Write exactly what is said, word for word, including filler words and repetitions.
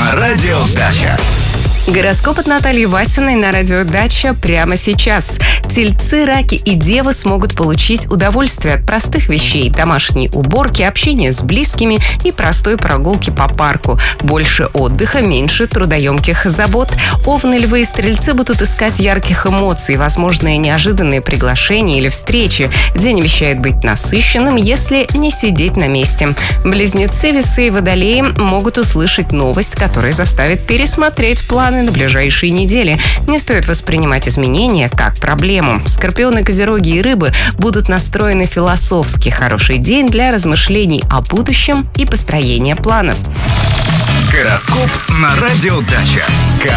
на радио Дача. Гороскоп от Натальи Васиной на радио Дача прямо сейчас. Тельцы, раки и девы смогут получить удовольствие от простых вещей: домашней уборки, общения с близкими и простой прогулки по парку. Больше отдыха, меньше трудоемких забот. Овны, львы и стрельцы будут искать ярких эмоций, возможные неожиданные приглашения или встречи. День обещает быть насыщенным, если не сидеть на месте. Близнецы, весы и водолеи могут услышать новость, которая заставит пересмотреть планы на ближайшие недели. Не стоит воспринимать изменения как проблему. Скорпионы, козероги и рыбы будут настроены философски. Хороший день для размышлений о будущем и построения планов. Гороскоп на радио Дача.